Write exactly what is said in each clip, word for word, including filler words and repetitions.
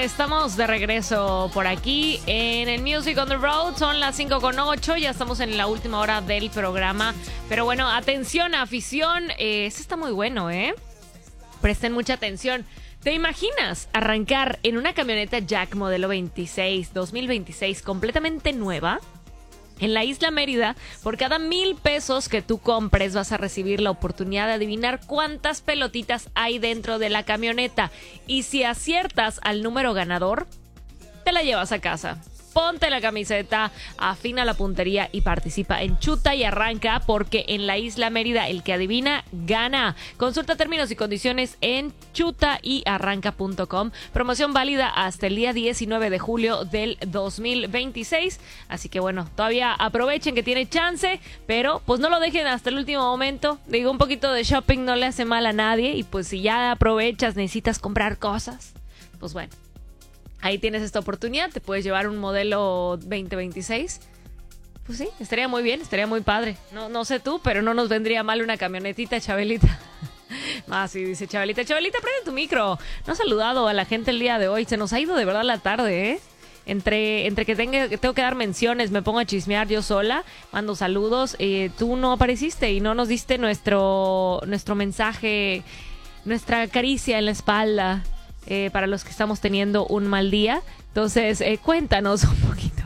estamos de regreso por aquí en el Music on the Road. Son las cinco con ocho, ya estamos en la última hora del programa. Pero bueno, atención, afición, eh, este está muy bueno, ¿eh? Presten mucha atención. ¿Te imaginas arrancar en una camioneta Jack modelo veintiséis, dos mil veintiséis, completamente nueva? En la Isla Mérida, por cada mil pesos que tú compres vas a recibir la oportunidad de adivinar cuántas pelotitas hay dentro de la camioneta. Y si aciertas al número ganador, te la llevas a casa. Ponte la camiseta, afina la puntería y participa en Chuta y Arranca, porque en la Isla Mérida el que adivina gana. Consulta términos y condiciones en chuta y arranca punto com. Promoción válida hasta el día diecinueve de julio del dos mil veintiséis. Así que bueno, todavía aprovechen que tiene chance, pero pues no lo dejen hasta el último momento. Digo, un poquito de shopping no le hace mal a nadie, y pues si ya aprovechas, necesitas comprar cosas, pues bueno, ahí tienes esta oportunidad. Te puedes llevar un modelo veinte veintiséis. Pues sí, estaría muy bien, estaría muy padre. No, no sé tú, pero no nos vendría mal una camionetita, Chabelita. Ah, sí, dice Chabelita. Chabelita, prende tu micro. No has saludado a la gente el día de hoy. Se nos ha ido de verdad la tarde, ¿eh? Entre, entre que tenga, tengo que dar menciones, me pongo a chismear yo sola, mando saludos. Eh, tú no apareciste y no nos diste nuestro, nuestro mensaje, nuestra caricia en la espalda. Eh, para los que estamos teniendo un mal día. Entonces, eh, cuéntanos un poquito.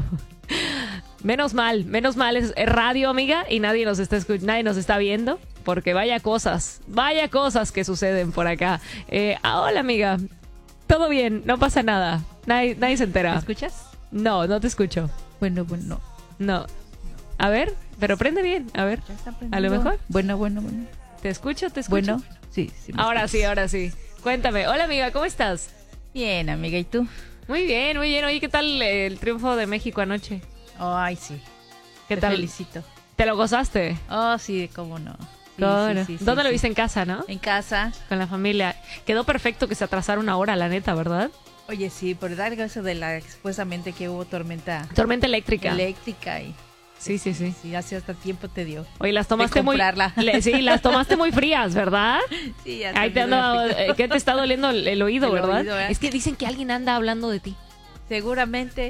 Menos mal, menos mal es radio, amiga, y nadie nos está escuchando, nadie nos está viendo, porque vaya cosas, vaya cosas que suceden por acá. Eh, ah, hola, amiga. Todo bien, no pasa nada. Nadie, nadie se entera. ¿Me escuchas? No, no te escucho. Bueno, bueno. No. A ver, pero prende bien, a ver. Ya está a lo mejor. Bueno, bueno, bueno. ¿Te escucho? ¿Te escucho? Bueno, sí, sí. Ahora escuchas. sí, ahora sí. Cuéntame. Hola, amiga, ¿cómo estás? Bien, amiga, ¿y tú? Muy bien, muy bien. Oye, ¿qué tal el triunfo de México anoche? Ay, sí. ¿Qué Te tal? felicito. ¿Te lo gozaste? Oh, sí, cómo no. Sí, Claro. sí, sí, ¿Dónde sí, lo sí. viste? En casa, ¿no? En casa. Con la familia. Quedó perfecto que se atrasara una hora, la neta, ¿verdad? Oye, sí, por dar eso de la supuestamente que hubo tormenta Tormenta eléctrica. eléctrica y Sí, sí, sí. sí, hace hasta tiempo te dio. Oye, las tomaste de muy... comprarla. Le- sí, las tomaste muy frías, ¿verdad? Sí, ya Ahí te también anda... me picó. eh, ¿Qué te está doliendo el, el oído, El verdad? oído, ¿eh? Es que dicen que alguien anda hablando de ti. Seguramente.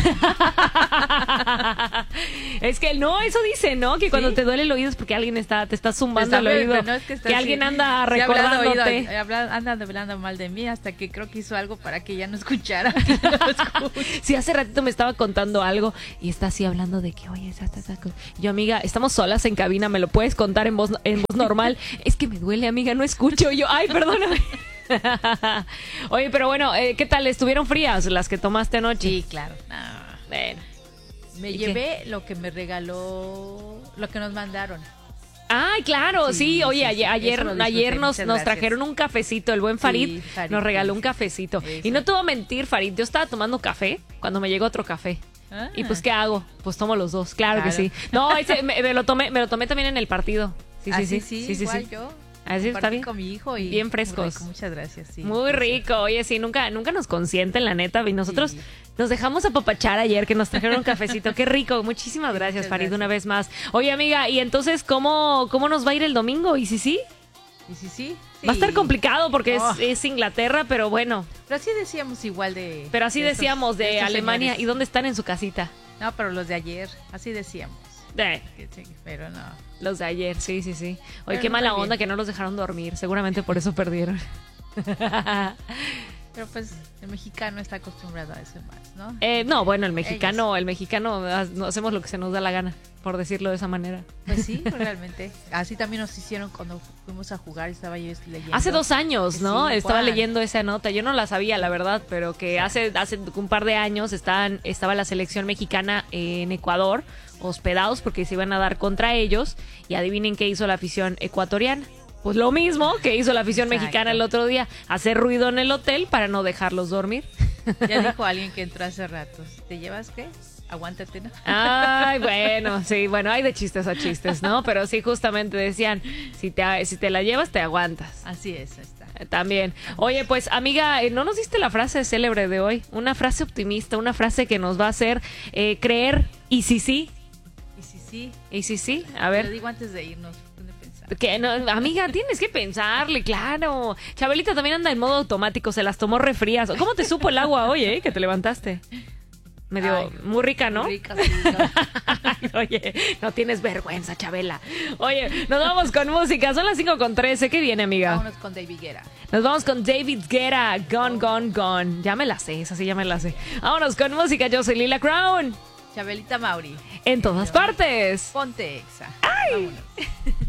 Es que no, eso dice, ¿no? Que cuando ¿Sí? te duele el oído es porque alguien está, te está zumbando Está el bien, oído. pero no es que está que así. alguien anda Sí, ha hablado recordándote. oído, ha hablado- andan hablando mal de mí hasta que creo que hizo algo para que ya no escuchara. Que no lo escuche. Sí, hace ratito me estaba contando algo y está así hablando de que, oye, esa, esa, esa cosa. Yo, amiga, estamos solas en cabina, ¿me lo puedes contar en voz, en voz normal? Es que me duele, amiga, no escucho. Yo, ay, perdóname. Oye, pero bueno, eh, ¿qué tal? ¿Estuvieron frías las que tomaste anoche? Sí, claro. No. Bueno. Me ¿Y llevé lo que me regaló, lo que nos mandaron. Ay, claro, sí, Sí, oye, sí, ayer, sí, ayer, eso lo disfruté, ayer nos, muchas nos gracias. trajeron un cafecito, el buen Farid, Sí, Farid, nos regaló sí, un sí. cafecito. Eso. Y no te voy a mentir, Farid, yo estaba tomando café cuando me llegó otro café. Ah. Y pues, ¿qué hago? Pues tomo los dos, claro, que Claro. sí. No, ese, me, me lo tomé, me lo tomé también en el partido. Sí, sí, Así sí, sí, sí, sí, igual sí. yo. Así está Compartí bien. con mi hijo y Bien muy frescos. rico, muchas gracias, sí. Muy Sí, rico, oye, sí, nunca, nunca nos consienten, la neta, y nosotros Sí. nos dejamos apapachar ayer que nos trajeron un cafecito, qué rico, muchísimas gracias, Muchas Farid, gracias. una vez más. Oye, amiga, y entonces, ¿cómo, cómo nos va a ir el domingo? ¿Y si sí? sí. Y sí, sí, sí. Va a estar complicado porque Oh. es, es Inglaterra, pero bueno, Pero así decíamos igual de... pero así de estos- decíamos de, estos Alemania, señores. ¿y dónde están en su casita? No, pero los de ayer, así decíamos. Eh, Que sí, pero no. los de ayer, sí, sí, sí. Oye, Pero qué no mala tan bien. onda que no los dejaron dormir, seguramente por eso perdieron. Pero pues el mexicano está acostumbrado a eso más, ¿no? Eh, no, bueno, el mexicano, el mexicano, ah, no hacemos lo que se nos da la gana, por decirlo de esa manera. Pues sí, realmente. Así también nos hicieron cuando fuimos a jugar, estaba yo leyendo. Hace dos años, ¿no? Sí, Estaba igual. leyendo esa nota. Yo no la sabía, la verdad, pero que hace, hace un par de años estaban, estaba la selección mexicana en Ecuador, hospedados porque se iban a dar contra ellos. Y adivinen qué hizo la afición ecuatoriana. Pues lo mismo que hizo la afición Exacto. mexicana el otro día, hacer ruido en el hotel para no dejarlos dormir. Ya dijo alguien que entró hace rato. ¿Te llevas qué? Aguántate, ¿no? Ay, bueno, sí, bueno, hay de chistes a chistes, ¿no? Pero sí, justamente decían, si te, si te la llevas, te aguantas. Así es, ahí está. Eh, También. Oye, pues, amiga, eh, ¿no nos diste la frase célebre de hoy? Una frase optimista, una frase que nos va a hacer eh, creer, y si sí, Y sí, sí. y si sí, a Te lo ver. digo antes de irnos. ¿Dónde pensar? Que no, amiga, tienes que pensarle, claro. Chabelita también anda en modo automático, se las tomó refrías. ¿Cómo te supo el agua hoy, eh? Que te levantaste. Medio Ay, muy rica, ¿no? Muy rica, sí, no. Oye, no tienes vergüenza, Chabela. Oye, nos vamos con música. Son las cinco con trece. ¿Qué viene, amiga? Vámonos con David Guetta. Nos vamos con David Guetta. Gone, gone, gone. Ya me la sé, esa sí ya me la sé. Vámonos con música. Yo soy Lila Crown. Chabelita Mauri. En todas partes. Ponte Exa. ¡Ay! Vámonos.